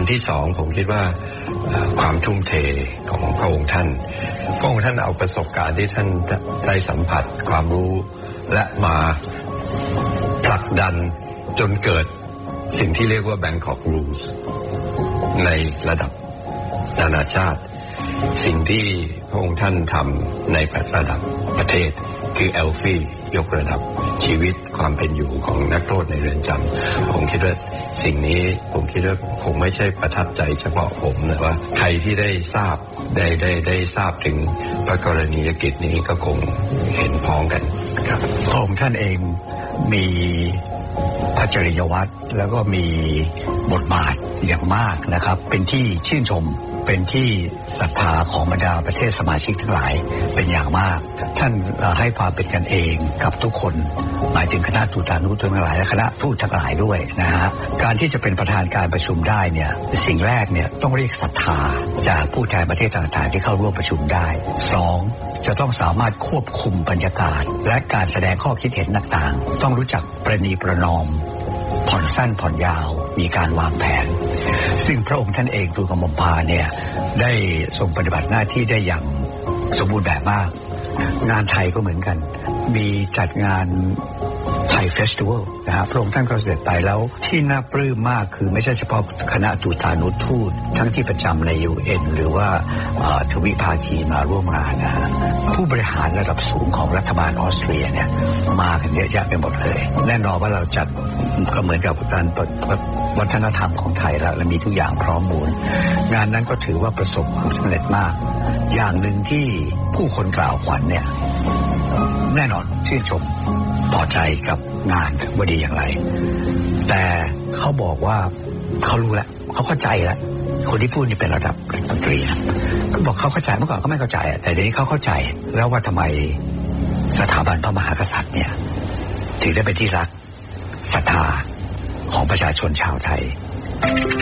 นที่สองผมคิดว่าความทุ่มเทของพระองค์ท่านเอาประสบการณ์ที่ท่านได้สัมผัสความรู้และมาผลักดันจนเกิดสิ่งที่เรียกว่า Bangkok Rules ในระดับนานาชาติสิ่งที่พระองค์ท่านทำในระดับประเทศคือเอลฟี่ยกระดับชีวิตความเป็นอยู่ของนักโทษในเรือนจำผมคิดว่าสิ่งนี้ผมคิดว่าคงไม่ใช่ประทับใจเฉพาะผมนะว่าใครที่ได้ทราบถึงพระกรณียกิจนี้ก็คงเห็นพ้องกันครับพระองค์ท่านเองมีพระจริยวัตรแล้วก็มีบทบาทอย่างมากนะครับเป็นที่ชื่นชมเป็นที่ศรัทธาของบรรดาประเทศสมาชิกทั้งหลายเป็นอย่างมากท่านให้ความเป็นกันเองกับทุกคนหมายถึงคณะทูตานุทูตทั้งหลายและคณะทูตทั้งหลายด้วยนะฮะการที่จะเป็นประธานการประชุมได้เนี่ยสิ่งแรกเนี่ยต้องเรียกศรัทธาจากผู้แทนประเทศต่างๆที่เข้าร่วมประชุมได้สองจะต้องสามารถควบคุมบรรยากาศและการแสดงข้อคิดเห็นต่างๆต้องรู้จักประนีประนอมผ่อนสั้นผ่อนยาวมีการวางแผนซึ่งพระองค์ท่านเองทูลกระหม่อมพาเนี่ยได้ทรงปฏิบัติหน้าที่ได้อย่างสมบูรณ์แบบมากงานไทยก็เหมือนกันมีจัดงานไทยเฟสติวัลนะฮะพระองค์ท่านก็เสด็จไปแล้วที่น่าปลื้มมากคือไม่ใช่เฉพาะคณะทูตานุทูตทั้งที่ประจำใน UN หรือว่าทวิภาคีมาร่วมงานนะผู้บริหารระดับสูงของรัฐบาลออสเตรียเนี่ยมากันเยอะแยะไปหมดเลยแน่นอนว่าเราจัดก็เหมือนกับการวัฒนธรรมของไทยแล้วและมีทุกอย่างพร้อมมูลงานนั้นก็ถือว่าประสบความสำเร็จมากอย่างหนึ่งที่ผู้คนกล่าวขวัญเนี่ยแน่นอนชื่นชมพอใจกับงานว่าดีอย่างไรแต่เขาบอกว่าเขารู้แล้วเขาเข้าใจแล้วคนที่พูดนี่เป็นระดับรัฐมนตรีนะเขาบอกเขาเข้าใจเมื่อก่อนเขาไม่เข้าใจแต่เดี๋ยวนี้เขาเข้าใจแล้วว่าทำไมสถาบันพระมหากษัตริย์เนี่ยถึงได้เป็นที่รักศรัทธาของประชาชนชาวไทย